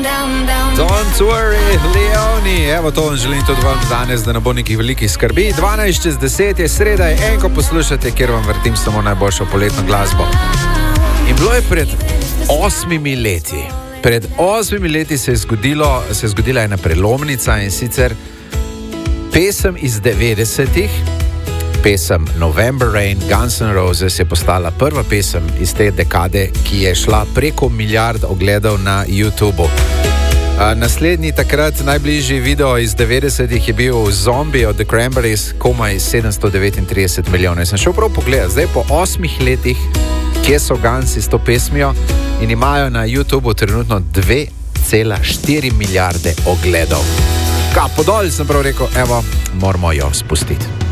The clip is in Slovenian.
Don't worry, Leoni. Evo to želim tudi vam danes, da ne bo nekih velikih skrbi. 12:10 je sreda, enko poslušate, kjer vam vrtim samo najboljšo poletno glasbo. In bilo je pred 8 leti. Pred 8 leti se je zgodila ena prelomnica, in sicer pesem iz 90-ih, pesem November Rain, Guns N' Roses je postala prva pesem iz te dekade, ki je šla preko milijard ogledov na YouTubu. Naslednji takrat najbližji video iz 90-ih je bil Zombie od The Cranberries, komaj 739 milijonov. Jaz sem šel prav pogledat, zdaj po 8 letih, kje so Gunsi s to pesmijo, in imajo na YouTubu trenutno 2,4 milijarde ogledov. Kapo dol, sem prav rekel, evo, moramo jo spustiti.